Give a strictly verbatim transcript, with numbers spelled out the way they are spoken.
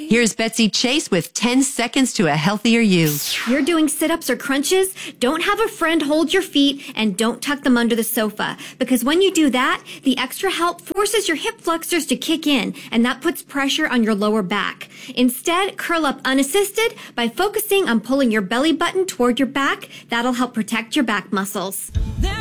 Here's Betsy Chase with ten seconds to a healthier you. You're doing sit-ups or crunches? Don't have a friend hold your feet and don't tuck them under the sofa, because when you do that, the extra help forces your hip flexors to kick in, and that puts pressure on your lower back. Instead, curl up unassisted by focusing on pulling your belly button toward your back. That'll help protect your back muscles.